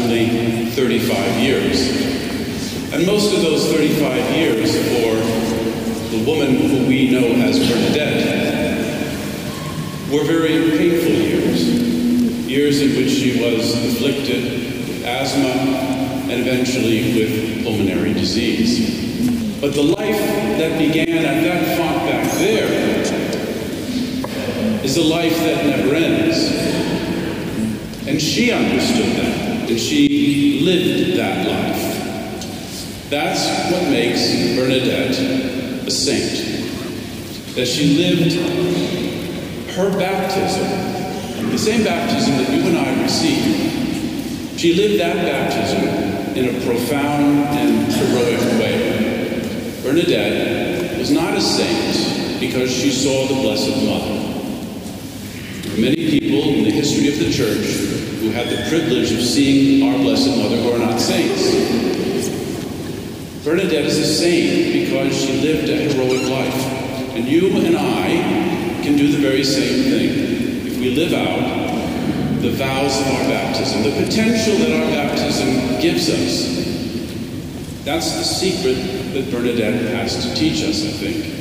only 35 years. And most of those 35 years for the woman who we know as Bernadette were very painful years. Years in which she was afflicted with asthma and eventually with pulmonary disease. But the life that began at that font back there is a life that never ends. And she understood that, and she lived that life. That's what makes Bernadette a saint. That she lived her baptism, the same baptism that you and I received. She lived that baptism in a profound and heroic way. Bernadette was not a saint because she saw the Blessed Mother. There are many people in the history of the Church who had the privilege of seeing our Blessed Mother who are not saints. Bernadette is a saint because she lived a heroic life. And you and I can do the very same thing if we live out the vows of our baptism, the potential that our baptism gives us. That's the secret that Bernadette has to teach us, I think.